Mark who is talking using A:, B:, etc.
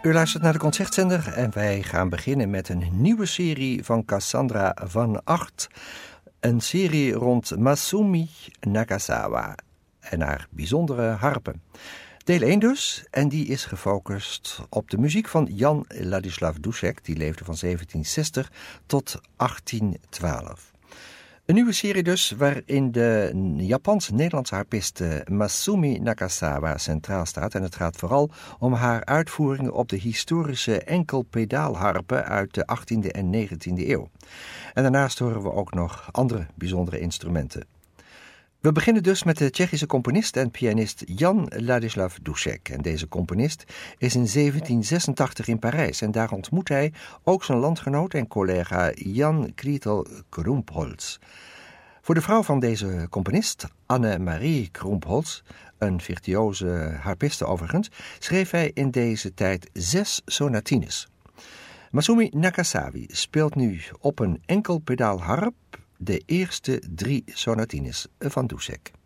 A: U luistert naar de Concertzender en wij gaan beginnen met een nieuwe serie van Cassandra van Agt. Een serie rond Masumi Nakazawa en haar bijzondere harpen. Deel 1 dus, en die is gefocust op de muziek van Jan Ladislav Dušek, die leefde van 1760 tot 1812. Een nieuwe serie dus, waarin de Japans-Nederlandse harpiste Masumi Nakazawa centraal staat. En het gaat vooral om haar uitvoeringen op de historische enkelpedaalharpen uit de 18e en 19e eeuw. En daarnaast horen we ook nog andere bijzondere instrumenten. We beginnen dus met de Tsjechische componist en pianist Jan Ladislav Dušek. En deze componist is in 1786 in Parijs en daar ontmoet hij ook zijn landgenoot en collega Jan Kritel Krumpholz. Voor de vrouw van deze componist, Anne-Marie Krumpholz, een virtuoze harpiste overigens, schreef hij in deze tijd 6 sonatines. Masumi Nakazawa speelt nu op een enkelpedaalharp de eerste 3 sonatines van Dušek.